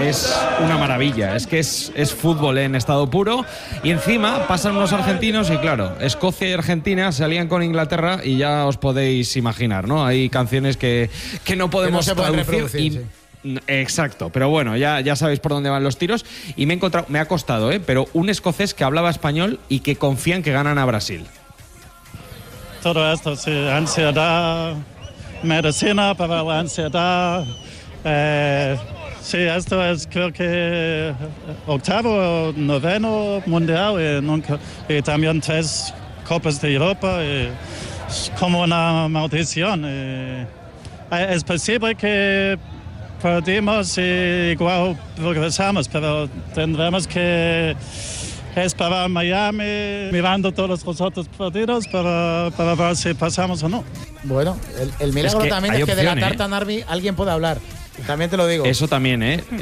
es una maravilla. Es que es fútbol en estado puro. Y encima pasan unos argentinos y claro, Escocia y Argentina se alían con Inglaterra y ya os podéis imaginar, ¿no? Hay canciones que no podemos traducir y... sí. Exacto, pero bueno, ya sabéis por dónde van los tiros. Y me ha costado, pero un escocés que hablaba español y que confía en que ganan a Brasil. Todo esto, sí, ansiedad, medicina para la ansiedad. Sí, esto es creo que octavo o noveno mundial y también 3 Copas de Europa. Es como una maldición. Es posible que perdimos y igual progresamos, pero tendremos que esperar Miami mirando todos los otros partidos para ver si pasamos o no. Bueno, el milagro también es que de la tarta Narvi alguien puede hablar. También te lo digo. Eso también,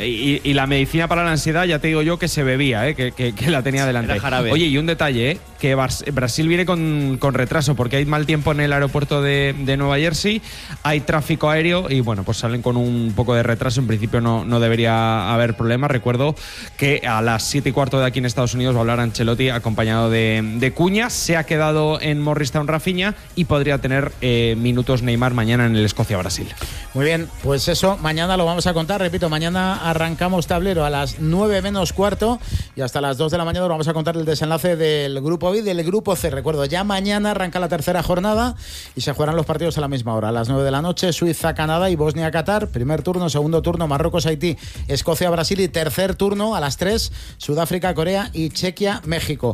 Y la medicina para la ansiedad, ya te digo yo que se bebía, que la tenía delante. Oye, y un detalle, que Brasil viene con retraso porque hay mal tiempo en el aeropuerto de Nueva Jersey, hay tráfico aéreo y bueno, pues salen con un poco de retraso. En principio no debería haber problema. Recuerdo que a las 7:15 de aquí en Estados Unidos va a hablar Ancelotti acompañado de Cuña. Se ha quedado en Morristown Rafinha y podría tener minutos Neymar mañana en el Escocia-Brasil. Muy bien, pues eso, mañana lo vamos a contar. Repito, mañana arrancamos tablero a las 9 menos cuarto y hasta las 2 de la mañana vamos a contar el desenlace del grupo B y del grupo C. Recuerdo, ya mañana arranca la tercera jornada y se jugarán los partidos a la misma hora. A las 9 de la noche, Suiza-Canadá y Bosnia-Qatar. Primer turno, segundo turno, Marruecos-Haití, Escocia-Brasil y tercer turno a las 3, Sudáfrica-Corea y Chequia-México.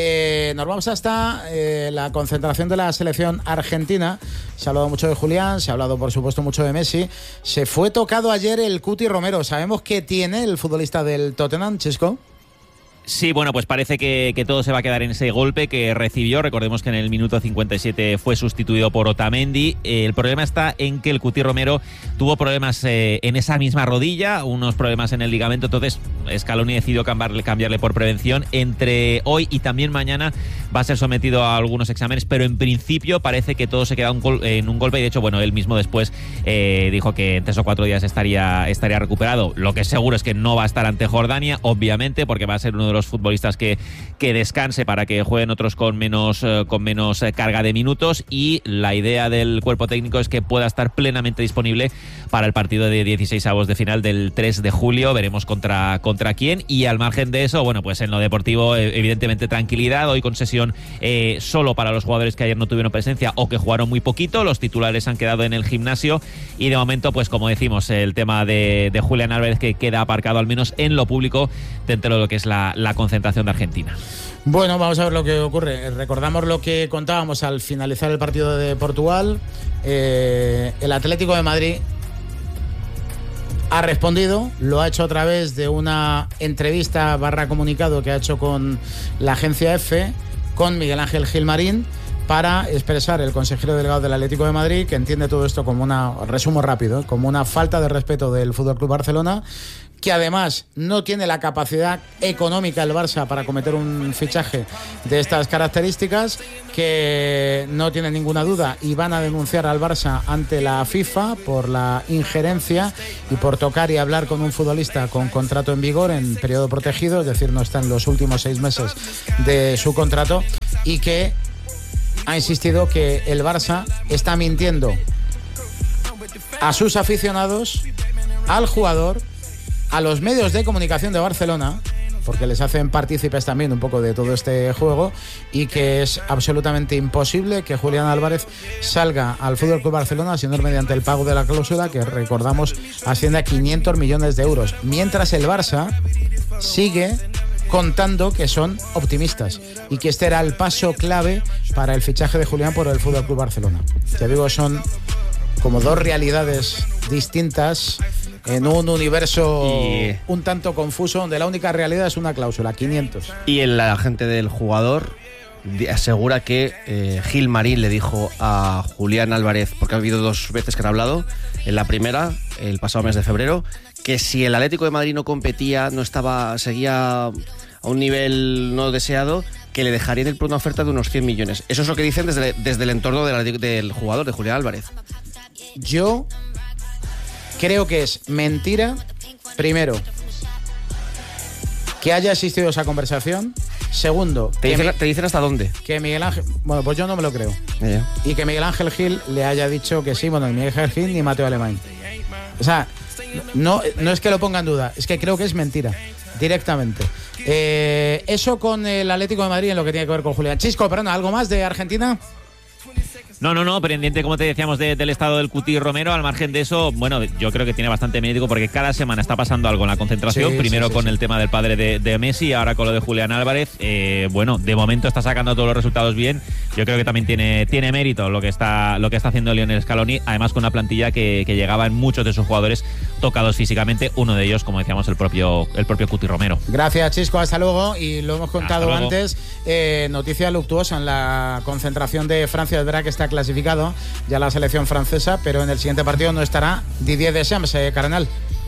Nos vamos hasta la concentración de la selección argentina. Se ha hablado mucho de Julián, se ha hablado por supuesto mucho de Messi. Se fue tocado ayer el Cuti Romero. ¿Sabemos qué tiene el futbolista del Tottenham, Chisco? Sí, bueno, pues parece que todo se va a quedar en ese golpe que recibió. Recordemos que en el minuto 57 fue sustituido por Otamendi. El problema está en que el Cuti Romero tuvo problemas en esa misma rodilla, unos problemas en el ligamento. Entonces Scaloni decidió cambiarle por prevención. Entre hoy y también mañana va a ser sometido a algunos exámenes, pero en principio parece que todo se queda en un golpe. Y de hecho, bueno, él mismo después dijo que en 3 o 4 días estaría recuperado. Lo que es seguro es que no va a estar ante Jordania, obviamente, porque va a ser uno de los futbolistas que descanse para que jueguen otros con menos carga de minutos, y la idea del cuerpo técnico es que pueda estar plenamente disponible para el partido de 16avos de final del 3 de julio. Veremos contra quién, y al margen de eso, bueno, pues en lo deportivo evidentemente tranquilidad. Hoy con sesión solo para los jugadores que ayer no tuvieron presencia o que jugaron muy poquito. Los titulares han quedado en el gimnasio y de momento, pues como decimos, el tema de Julián Álvarez, que queda aparcado al menos en lo público dentro de lo que es la concentración de Argentina. Bueno, vamos a ver lo que ocurre. Recordamos lo que contábamos al finalizar el partido de Portugal. El Atlético de Madrid ha respondido, lo ha hecho a través de una entrevista / comunicado que ha hecho con la agencia EFE, con Miguel Ángel Gilmarín, para expresar el consejero delegado del Atlético de Madrid, que entiende todo esto como resumo rápido, como una falta de respeto del FC Barcelona, que además no tiene la capacidad económica el Barça para cometer un fichaje de estas características, que no tiene ninguna duda y van a denunciar al Barça ante la FIFA por la injerencia y por tocar y hablar con un futbolista con contrato en vigor en periodo protegido, es decir, no está en los últimos 6 meses de su contrato, y que ha insistido que el Barça está mintiendo a sus aficionados, al jugador, a los medios de comunicación de Barcelona, porque les hacen partícipes también un poco de todo este juego, y que es absolutamente imposible que Julián Álvarez salga al FC Barcelona sino mediante el pago de la cláusula, que recordamos asciende a 500 millones de euros, mientras el Barça sigue contando que son optimistas y que este era el paso clave para el fichaje de Julián por el FC Barcelona. Te digo, son como dos realidades distintas en un universo un tanto confuso, donde la única realidad es una cláusula, 500. Y el agente del jugador asegura que Gilmarín le dijo a Julián Álvarez, porque ha habido 2 veces que han hablado, en la primera, el pasado mes de febrero, que si el Atlético de Madrid no competía, seguía a un nivel no deseado, que le dejarían por una oferta de unos 100 millones. Eso es lo que dicen desde el entorno del jugador, de Julián Álvarez. Yo creo que es mentira, primero, que haya existido esa conversación. Segundo, ¿Te dicen hasta dónde? Que Miguel Ángel... Bueno, pues yo no me lo creo. Y que Miguel Ángel Gil le haya dicho que sí, bueno, ni Miguel Ángel Gil ni Mateo Alemany. O sea, no es que lo ponga en duda, es que creo que es mentira, directamente. Eso con el Atlético de Madrid en lo que tiene que ver con Julián. Chisco, perdón, ¿algo más de Argentina? No, pendiente, como te decíamos, del estado del Cuti Romero. Al margen de eso, bueno, yo creo que tiene bastante mérito porque cada semana está pasando algo en la concentración. Primero con el tema del padre de Messi, ahora con lo de Julián Álvarez. Bueno, de momento está sacando todos los resultados bien. Yo creo que también tiene mérito lo que está haciendo Lionel Scaloni, además con una plantilla que llegaba en muchos de sus jugadores tocados físicamente, uno de ellos, como decíamos, el propio Cuti Romero. Gracias, Chisco, hasta luego. Y lo hemos contado antes, noticia luctuosa en la concentración de Francia. Es verdad que está clasificado ya la selección francesa, pero en el siguiente partido no estará Didier Deschamps, Cardenal.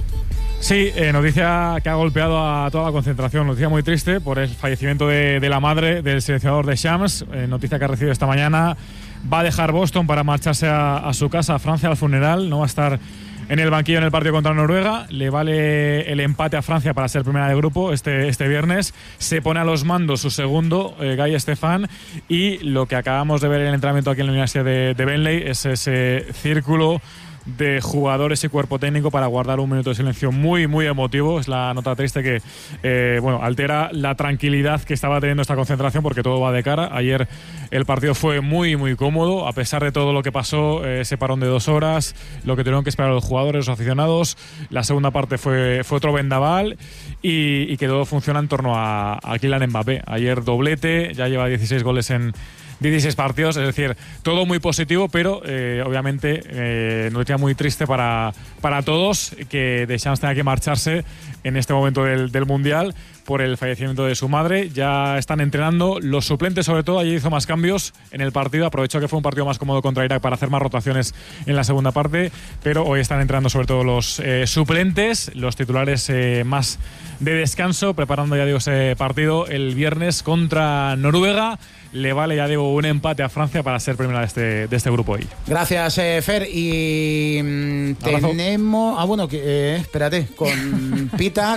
Sí, noticia que ha golpeado a toda la concentración, noticia muy triste por el fallecimiento de la madre del seleccionador Deschamps, noticia que ha recibido esta mañana. Va a dejar Boston para marcharse a su casa, a Francia, al funeral. No va a estar en el banquillo en el partido contra Noruega. Le vale el empate a Francia para ser primera de grupo este viernes. Se pone a los mandos su segundo, Guy Estefan, y lo que acabamos de ver en el entrenamiento aquí en la Universidad de Benley es ese círculo de jugadores y cuerpo técnico para guardar un minuto de silencio muy, muy emotivo. Es la nota triste que altera la tranquilidad que estaba teniendo esta concentración, porque todo va de cara. Ayer el partido fue muy, muy cómodo, a pesar de todo lo que pasó, ese parón de 2 horas, lo que tuvieron que esperar los jugadores, los aficionados. La segunda parte fue otro vendaval y que todo funciona en torno a Kylian Mbappé. Ayer doblete, ya lleva 16 goles en 16 partidos, es decir, todo muy positivo, pero obviamente noticia muy triste para todos que Deschamps tenga que marcharse en este momento del Mundial por el fallecimiento de su madre. Ya están entrenando los suplentes, sobre todo. Ayer hizo más cambios en el partido, aprovechó que fue un partido más cómodo contra Irak para hacer más rotaciones en la segunda parte, pero hoy están entrenando sobre todo los suplentes, los titulares más de descanso, preparando, ya digo, ese partido el viernes contra Noruega. Le vale, ya digo, un empate a Francia para ser primera de este grupo hoy. Gracias, Fer. Y tenemos... espérate, compita.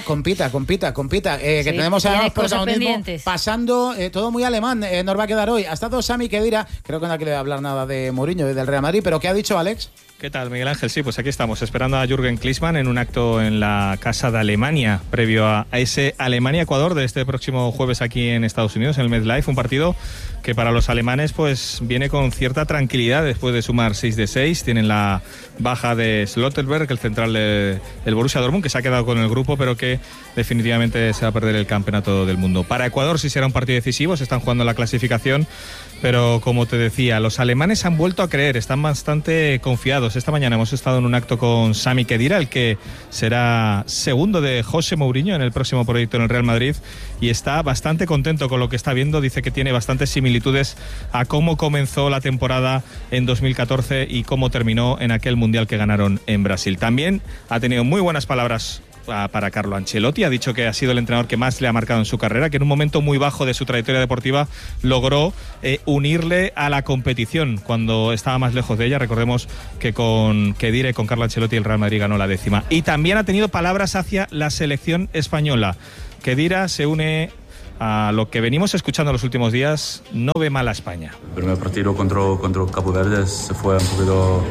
Que tenemos además protagonismo pasando, todo muy alemán. Nos va a quedar hoy. Ha estado Sami Khedira, creo que no quiere hablar nada de Mourinho y del Real Madrid, pero ¿qué ha dicho Alex? ¿Qué tal, Miguel Ángel? Sí, pues aquí estamos esperando a Jürgen Klinsmann en un acto en la Casa de Alemania, previo a ese Alemania-Ecuador de este próximo jueves aquí en Estados Unidos, en el MetLife, un partido que para los alemanes pues viene con cierta tranquilidad después de sumar 6 de 6. Tienen la baja de Slotterberg, el central del Borussia Dortmund, que se ha quedado con el grupo, pero que definitivamente se va a perder el campeonato del mundo. Para Ecuador sí será un partido decisivo, se están jugando la clasificación, pero como te decía, los alemanes han vuelto a creer, están bastante confiados. Esta mañana hemos estado en un acto con Sami Khedira, el que será segundo de José Mourinho en el próximo proyecto en el Real Madrid, y está bastante contento con lo que está viendo. Dice que tiene bastantes similitudes a cómo comenzó la temporada en 2014 y cómo terminó en aquel Mundial que ganaron en Brasil. También ha tenido muy buenas palabras para Carlo Ancelotti. Ha dicho que ha sido el entrenador que más le ha marcado en su carrera, que en un momento muy bajo de su trayectoria deportiva logró unirle a la competición cuando estaba más lejos de ella. Recordemos que con Khedira y con Carlo Ancelotti el Real Madrid ganó la 10ª. Y también ha tenido palabras hacia la selección española. Khedira se une a lo que venimos escuchando en los últimos días, no ve mal a España. El primer partido contra Cabo Verde se fue un poquito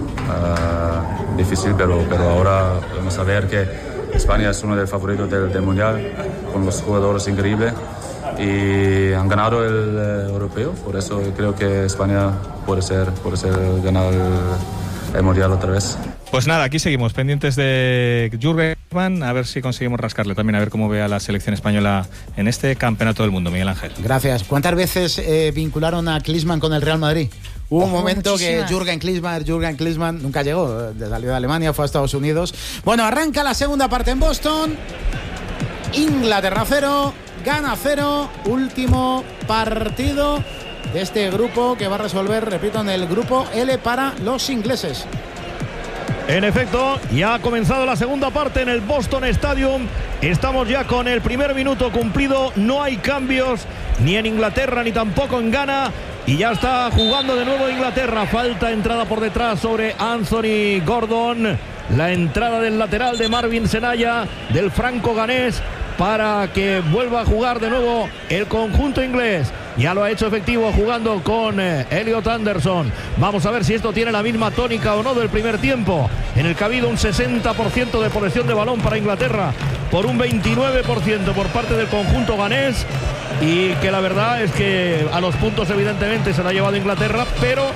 difícil, pero ahora vamos a ver que España es uno de los favoritos del Mundial, con los jugadores increíbles, y han ganado el europeo, por eso creo que España puede ser ganar el Mundial otra vez. Pues nada, aquí seguimos pendientes de Jürgen Klinsmann, a ver si conseguimos rascarle también, a ver cómo ve a la selección española en este campeonato del mundo. Miguel Ángel. Gracias. ¿Cuántas veces vincularon a Klinsmann con el Real Madrid? Hubo un momento muchísimas. Que Jürgen Klinsmann nunca llegó, salió de Alemania, fue a Estados Unidos. Bueno, arranca la segunda parte en Boston. Inglaterra 0, Ghana 0, último partido de este grupo que va a resolver, repito, en el grupo L para los ingleses. En efecto, ya ha comenzado la segunda parte en el Boston Stadium. Estamos ya con el primer minuto cumplido. No hay cambios ni en Inglaterra ni tampoco en Ghana. Y ya está jugando de nuevo Inglaterra. Falta entrada por detrás sobre Anthony Gordon. La entrada del lateral de Marvin Senaya, del franco ganés. para que vuelva a jugar de nuevo el conjunto inglés. Ya lo ha hecho efectivo jugando con Elliot Anderson. Vamos a ver si esto tiene la misma tónica o no del primer tiempo, en el que ha habido un 60% de posesión de balón para Inglaterra, por un 29% por parte del conjunto ganés, y que la verdad es que a los puntos evidentemente se lo ha llevado Inglaterra, pero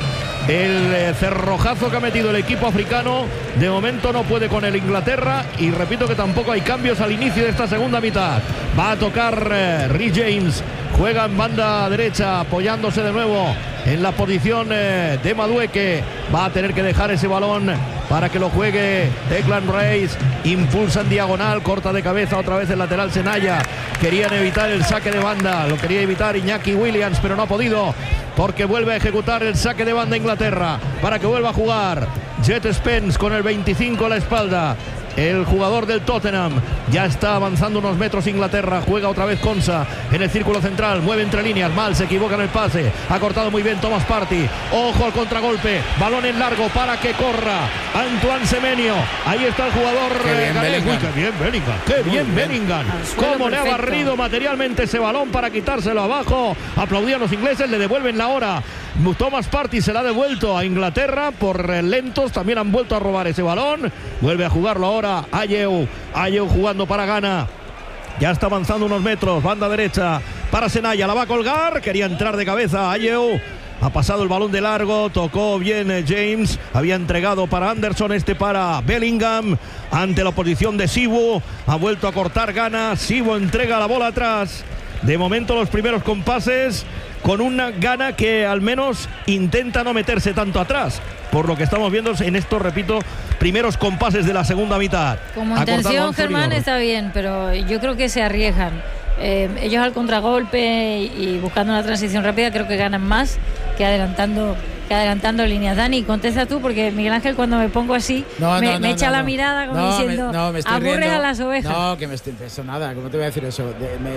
el cerrojazo que ha metido el equipo africano de momento no puede con el Inglaterra, y repito que tampoco hay cambios al inicio de esta segunda mitad. Va a tocar Reece James, juega en banda derecha apoyándose de nuevo en la posición de Madueke. Va a tener que dejar ese balón para que lo juegue Declan Rice. Impulsa en diagonal, corta de cabeza otra vez el lateral Senaya. Querían evitar el saque de banda, lo quería evitar Iñaki Williams, pero no ha podido, porque vuelve a ejecutar el saque de banda Inglaterra para que vuelva a jugar Jet Spence con el 25 a la espalda. El jugador del Tottenham ya está avanzando unos metros. Inglaterra juega otra vez Konsa en el círculo central, mueve entre líneas, mal, se equivoca en el pase, ha cortado muy bien Thomas Partey. Ojo al contragolpe, balón en largo para que corra Antoine Semenyo. Ahí está el jugador. Qué bien Bellingham, qué bien Bellingham, cómo le ha barrido materialmente ese balón para quitárselo abajo. Aplaudían los ingleses, le devuelven la hora. Thomas Partey se la ha devuelto a Inglaterra por lentos, también han vuelto a robar ese balón. Vuelve a jugarlo ahora Ayew jugando para Ghana. Ya está avanzando unos metros, banda derecha para Senaya, la va a colgar, quería entrar de cabeza Ayew. Ha pasado el balón de largo, tocó bien James, había entregado para Anderson, este para Bellingham, ante la oposición de Sibu. Ha vuelto a cortar Ghana, Sibu entrega la bola atrás. De momento los primeros compases con una Ghana que al menos intenta no meterse tanto atrás, por lo que estamos viendo en estos, repito, primeros compases de la segunda mitad. Como intención, Germán, está bien, pero yo creo que se arriesgan. Ellos al contragolpe y buscando una transición rápida creo que ganan más que adelantando líneas. Dani, contesta tú, porque Miguel Ángel, cuando me pongo así, me echa la mirada como diciendo, aburres a las ovejas. No, que eso nada, ¿cómo te voy a decir eso?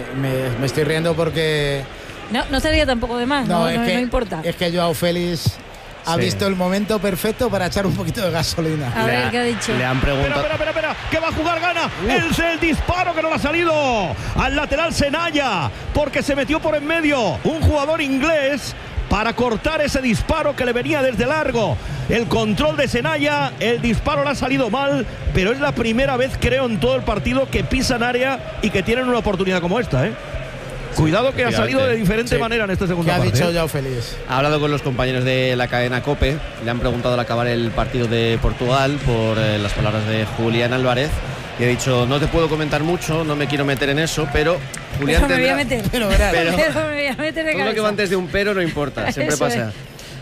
Me estoy riendo porque... No sería tampoco de más, no importa. Es que Joao Félix ha visto el momento perfecto para echar un poquito de gasolina. A ver, ¿qué ha dicho? Le han preguntado... Espera, que va a jugar Ghana. Es el disparo que no le ha salido al lateral Senaya, porque se metió por en medio un jugador inglés para cortar ese disparo que le venía desde largo. El control de Senaya, el disparo le ha salido mal, pero es la primera vez, creo, en todo el partido que pisan área y que tienen una oportunidad como esta, Cuidado que ha salido de diferente manera en esta segunda parte. ¿Qué ha dicho Joao Félix? Ha hablado con los compañeros de la cadena COPE. Le han preguntado al acabar el partido de Portugal por las palabras de Julián Álvarez. Y ha dicho, no te puedo comentar mucho, no me quiero meter en eso, pero Julián me voy a meter. Pero me voy a meter de todo lo que va antes de un pero no importa, siempre pasa.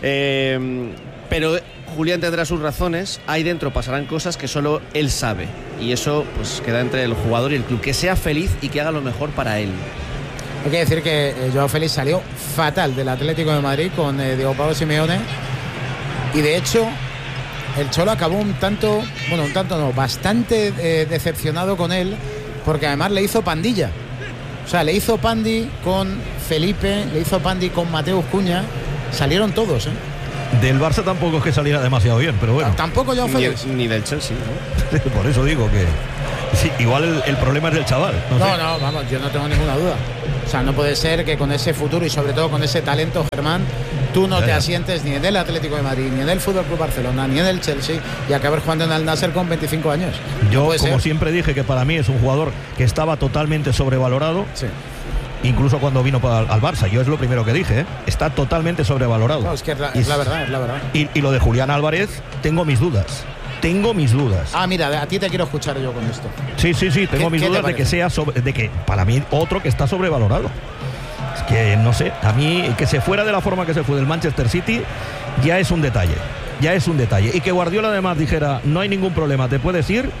Pero Julián tendrá sus razones, ahí dentro pasarán cosas que solo él sabe. Y eso pues queda entre el jugador y el club. Que sea feliz y que haga lo mejor para él. Hay que decir que Joao Félix salió fatal del Atlético de Madrid con Diego Pablo Simeone, y de hecho el Cholo acabó bastante decepcionado con él, porque además le hizo pandilla. O sea, le hizo pandi con Felipe, le hizo pandi con Mateus Cunha, salieron todos, Del Barça tampoco es que saliera demasiado bien, pero bueno. Tampoco Joao Félix. Ni del Chelsea, ¿no? Por eso digo que sí, igual el problema es del chaval. No, vamos, yo no tengo ninguna duda. O sea, no puede ser que con ese futuro y sobre todo con ese talento, Germán, tú no te asientes ni en el Atlético de Madrid, ni en el Fútbol Club Barcelona, ni en el Chelsea, y acabes jugando en el Nasser con 25 años. Yo, como siempre dije, que para mí es un jugador que estaba totalmente sobrevalorado. Sí. Incluso cuando vino al Barça, yo es lo primero que dije, está totalmente sobrevalorado. No, es que es la verdad. Y lo de Julián Álvarez, tengo mis dudas. Ah, mira, a ti te quiero escuchar yo con esto. Sí, tengo mis dudas de que para mí otro que está sobrevalorado. Es que no sé, a mí que se fuera de la forma que se fue del Manchester City ya es un detalle. Y que Guardiola además dijera, no hay ningún problema, te puedes ir.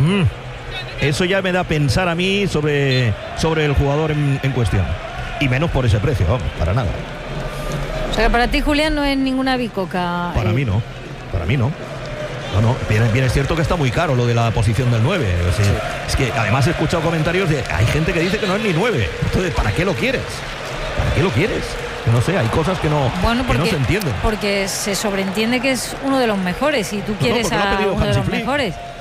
Eso ya me da a pensar a mí sobre el jugador en cuestión. Y menos por ese precio, vamos, para nada. O sea, que para ti, Julián, no es ninguna bicoca. Para mí no. No, bien es cierto que está muy caro lo de la posición del 9. Es que además he escuchado comentarios de hay gente que dice que no es ni 9. Entonces, ¿para qué lo quieres? No sé, hay cosas que no se entienden. Porque se sobreentiende que es uno de los mejores y tú quieres a uno de los mejores.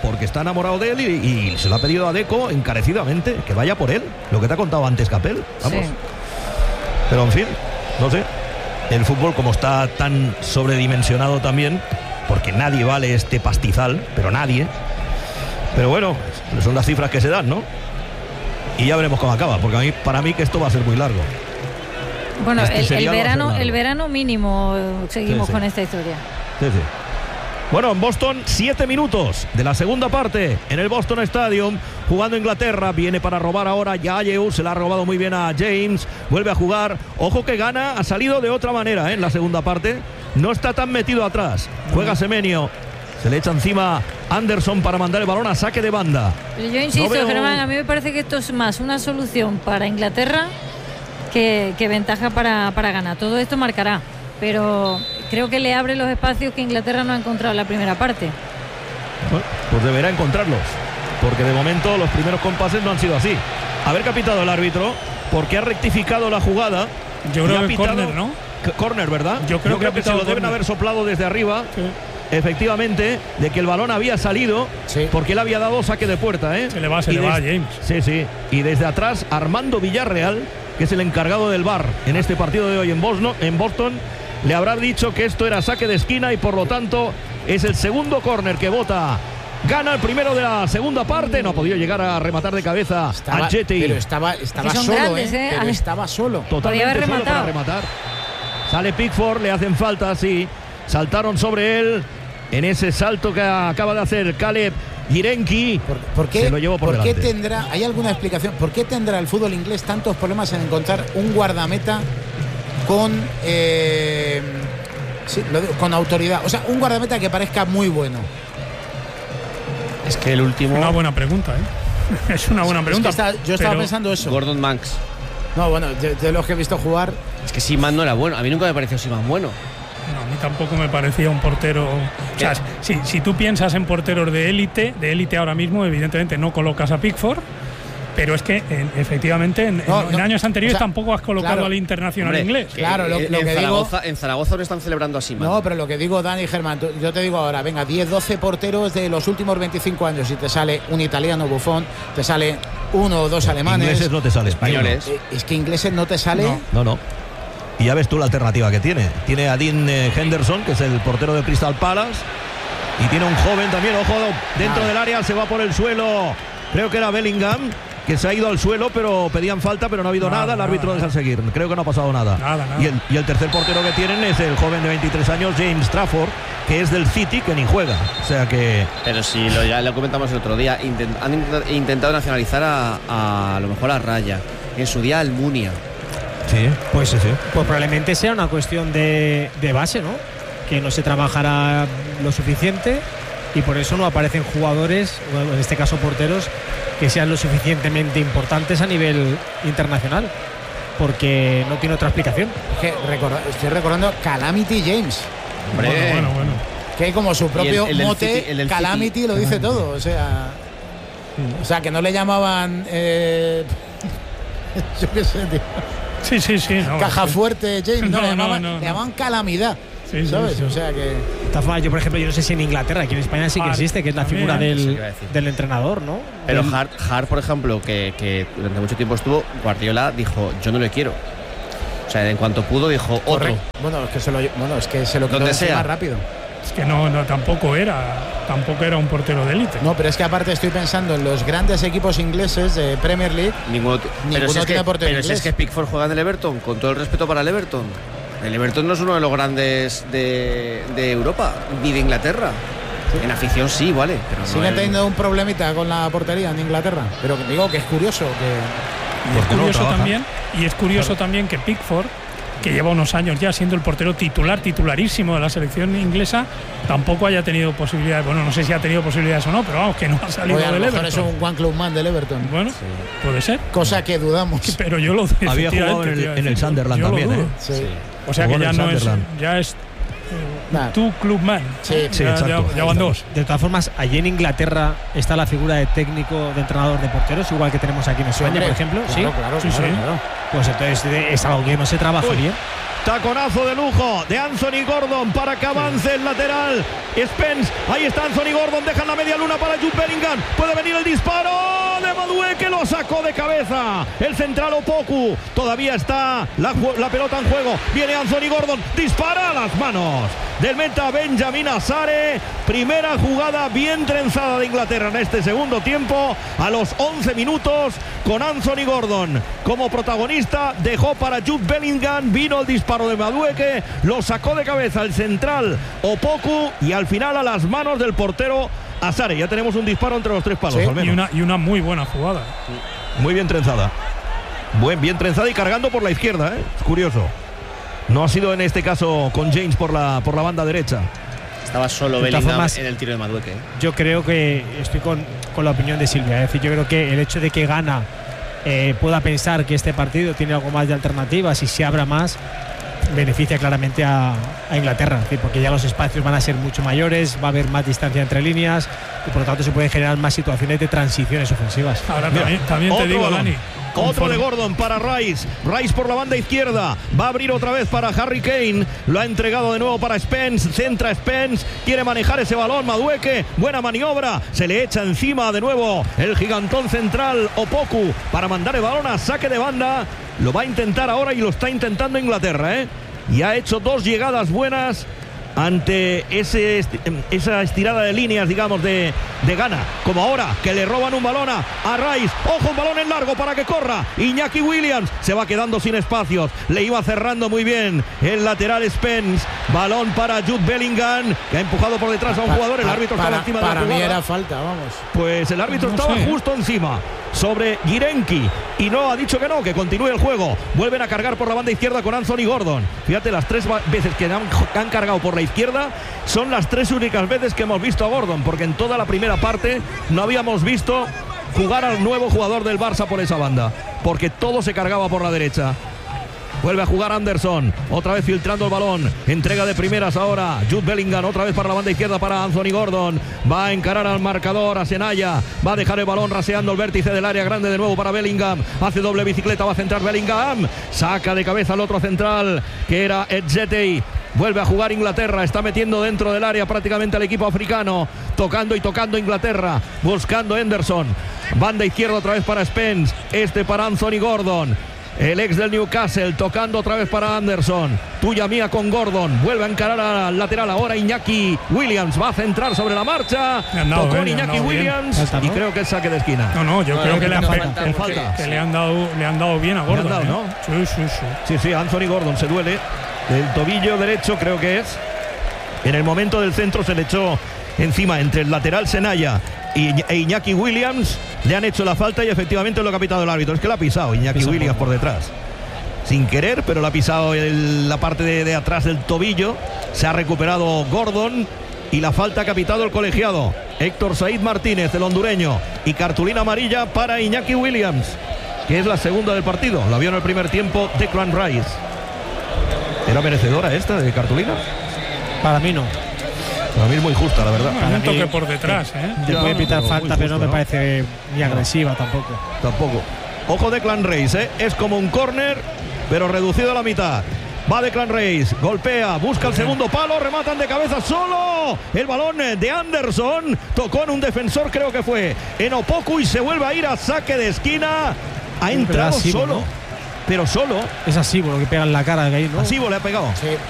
porque está enamorado de él y se lo ha pedido a Deco encarecidamente que vaya por él. Lo que te ha contado antes Capel. Vamos. Sí. Pero en fin, no sé. El fútbol, como está tan sobredimensionado también, porque nadie vale este pastizal, pero nadie. Pero bueno, son las cifras que se dan, ¿no? Y ya veremos cómo acaba, porque para mí que esto va a ser muy largo. Bueno, el verano mínimo seguimos con esta historia. Sí. Bueno, en Boston, 7 minutos de la segunda parte en el Boston Stadium, jugando Inglaterra. Viene para robar ahora Ayew, se la ha robado muy bien a James, vuelve a jugar. Ojo que Ghana ha salido de otra manera en la segunda parte, no está tan metido atrás. Juega Semenyo, se le echa encima Anderson para mandar el balón a saque de banda. Pero yo insisto, Germán, a mí me parece que esto es más una solución para Inglaterra que ventaja para Ghana. Todo esto marcará, pero creo que le abre los espacios que Inglaterra no ha encontrado en la primera parte. Bueno, pues deberá encontrarlos, porque de momento los primeros compases no han sido así. A ver qué ha pitado el árbitro, porque ha rectificado la jugada. Yo creo que córner, ¿no? Córner, ¿verdad? Yo creo que se lo deben haber soplado desde arriba. Sí. Efectivamente, de que el balón había salido, porque él había dado saque de puerta, ¿eh? Se le va James. Sí. Y desde atrás, Armando Villarreal, que es el encargado del VAR en este partido de hoy en Boston, le habrá dicho que esto era saque de esquina y por lo tanto es el segundo córner que vota. Gana el primero de la segunda parte. No ha podido llegar a rematar de cabeza a Jetty. Pero estaba solo, grandes, Pero estaba solo. Totalmente solo para rematar. Sale Pickford, le hacen falta, sí. Saltaron sobre él en ese salto que acaba de hacer Caleb Yirenki. ¿Por qué, se lo llevó por delante. Tendrá, ¿hay alguna explicación? ¿Por qué tendrá el fútbol inglés tantos problemas en encontrar un guardameta con autoridad? O sea, un guardameta que parezca muy bueno. Es que el último... Una buena pregunta, ¿eh? Es una buena pregunta. Es que yo estaba pensando eso. Gordon Banks. No, bueno, de los que he visto jugar... Es que Seaman no era bueno. A mí nunca me pareció Seaman bueno. No, a mí tampoco me parecía un portero. O sea, si tú piensas en porteros de élite ahora mismo, evidentemente no colocas a Pickford, pero es que efectivamente en años anteriores tampoco has colocado al internacional inglés. Claro, lo que digo. En Zaragoza no están celebrando así, man. No, pero lo que digo, Dani Germán, yo te digo ahora, venga, 10-12 porteros de los últimos 25 años y te sale un italiano, Buffon, te sale uno o dos alemanes. Ingleses no te sale, españoles. Es que ingleses no te sale. No. Y ya ves tú la alternativa que tiene. Tiene a Dean Henderson, que es el portero de Crystal Palace. Y tiene un joven también, ojo, dentro del área, se va por el suelo. Creo que era Bellingham, que se ha ido al suelo, pero pedían falta, pero no ha habido nada. El árbitro deja seguir. Creo que no ha pasado nada. Y el tercer portero que tienen es el joven de 23 años, James Trafford, que es del City, que ni juega. O sea que... Pero si ya lo comentamos el otro día, han intentado nacionalizar a lo mejor a Raya. En su día Almunia. Sí, pues probablemente sea una cuestión de base, ¿no? Que no se trabajará lo suficiente y por eso no aparecen jugadores, en este caso porteros, que sean lo suficientemente importantes a nivel internacional, porque no tiene otra explicación. Es que estoy recordando Calamity James. Hombre. Bueno. Que como su propio mote, Calamity City lo dice todo. O sea, que no le llamaban... yo qué sé, tío. Sí. No, Caja fuerte, James. No, le llamaban calamidad. Sí, ¿sabes? Sí. O sea que... Yo, por ejemplo, yo no sé si en Inglaterra, aquí en España sí que existe, que es la figura del entrenador, ¿no? Pero Hart, por ejemplo, que durante mucho tiempo estuvo, Guardiola dijo, yo no le quiero. O sea, en cuanto pudo, dijo, otro. Bueno, es que se lo quitó más rápido. Es que tampoco era un portero de élite. No, pero es que aparte estoy pensando en los grandes equipos ingleses de Premier League. Ninguno tiene portero inglés. Pero es que Pickford juega en el Everton, con todo el respeto para el Everton. El Everton no es uno de los grandes de Europa, ni de Inglaterra. En afición sí, vale. Pero siguen teniendo un problemita con la portería en Inglaterra. Pero digo que es curioso Y es curioso también que Pickford, que lleva unos años ya siendo el portero titularísimo de la selección inglesa, tampoco haya tenido posibilidades. Bueno, no sé si ha tenido posibilidades o no, pero vamos, que no ha salido del Everton. Es un one club man del Everton. Bueno, puede ser. Cosa que dudamos. Pero yo lo había jugado en el Sunderland también, O sea que ya no es... Tu Clubman. Sí, exacto. Ya van 2. De todas formas, allí en Inglaterra está la figura de técnico, de entrenador de porteros, igual que tenemos aquí en España, por ejemplo. Claro. Pues entonces es algo que no se trabaja bien. Taconazo de lujo de Anthony Gordon para que avance el lateral. Spence, ahí está Anthony Gordon, dejan la media luna para Jude Bellingham. Puede venir el disparo de Madueke, lo sacó de cabeza. El central Opoku, todavía está la pelota en juego. Viene Anthony Gordon, dispara a las manos del meta Benjamin Asare. Primera jugada bien trenzada de Inglaterra en este segundo tiempo. A los 11 minutos, con Anthony Gordon como protagonista, dejó para Jude Bellingham. Vino el disparo de Madueke, lo sacó de cabeza el central Opoku y al final a las manos del portero Asare. Ya tenemos un disparo entre los 3 palos, al menos. Y una muy buena jugada. Muy bien trenzada. Bien trenzada y cargando por la izquierda, Es curioso. No ha sido en este caso con James por la banda derecha. Estaba solo Bellingham en el tiro de Madueke. Yo creo que estoy con la opinión de Silvia. Es decir, yo creo que el hecho de que Ghana pueda pensar que este partido tiene algo más de alternativas y se abra más, beneficia claramente a Inglaterra, es decir, porque ya los espacios van a ser mucho mayores, va a haber más distancia entre líneas y por lo tanto se pueden generar más situaciones de transiciones ofensivas. Ahora también te digo, Dani. Otro de Gordon para Rice. Rice por la banda izquierda. Va a abrir otra vez para Harry Kane. Lo ha entregado de nuevo para Spence. Centra Spence. Quiere manejar ese balón. Madueke. Buena maniobra. Se le echa encima de nuevo el gigantón central Opoku para mandar el balón a saque de banda. Lo va a intentar ahora y lo está intentando Inglaterra, Y ha hecho 2 llegadas buenas ante esa estirada de líneas, digamos, de Ghana, como ahora que le roban un balón a Rice. Ojo, un balón en largo para que corra Iñaki Williams, se va quedando sin espacios, le iba cerrando muy bien el lateral Spence. Balón para Jude Bellingham, que ha empujado por detrás a un jugador. El árbitro estaba encima de la jugada. Para mí era falta, vamos. Pues el árbitro estaba justo encima sobre Girenki y no ha dicho que no, que continúe el juego. Vuelven a cargar por la banda izquierda con Anthony Gordon. Fíjate, las 3 veces que han cargado por la izquierda son las 3 únicas veces que hemos visto a Gordon, porque en toda la primera parte no habíamos visto jugar al nuevo jugador del Barça por esa banda, porque todo se cargaba por la derecha. Vuelve a jugar Anderson, otra vez filtrando el balón, entrega de primeras ahora Jude Bellingham, otra vez para la banda izquierda para Anthony Gordon, va a encarar al marcador, a Senaya, va a dejar el balón raseando el vértice del área grande de nuevo para Bellingham, hace doble bicicleta, va a centrar Bellingham, saca de cabeza al otro central que era Edzetei. Vuelve a jugar Inglaterra, está metiendo dentro del área prácticamente al equipo africano, tocando Inglaterra, buscando Henderson, banda izquierda otra vez para Spence, para Anthony Gordon, el ex del Newcastle, tocando otra vez para Anderson, tuya mía con Gordon, vuelve a encarar al lateral ahora Iñaki Williams, va a centrar sobre la marcha, tocó Iñaki Williams bien. Y creo que es saque de esquina. Yo creo que le han dado bien a Gordon. ¿No? Sí, Anthony Gordon se duele del tobillo derecho, creo que es. En el momento del centro se le echó encima entre el lateral Senaya e Iñaki Williams. Le han hecho la falta y efectivamente lo ha pitado el árbitro. Es que la ha pisado Iñaki Williams por detrás, sin querer, pero la ha pisado la parte de atrás del tobillo. Se ha recuperado Gordon y la falta que ha pitado el colegiado Héctor Said Martínez, el hondureño, y cartulina amarilla para Iñaki Williams, que es la segunda del partido. La vio en el primer tiempo Declan Rice. ¿Era merecedora esta de cartulina? Para mí no. Para mí es muy justa, la verdad. Un toque por detrás, Te puede pitar falta, pero no me parece ni agresiva tampoco. Ojo Declan Rice, es como un córner, pero reducido a la mitad. Va Declan Rice, golpea, busca el segundo palo, rematan de cabeza solo. El balón de Anderson tocó en un defensor, creo que fue en Opoku, y se vuelve a ir a saque de esquina. Ha entrado solo, ¿no? Pero solo. Es Asibo lo que pega en la cara de ahí, ¿no? Asibo le ha pegado. Sí.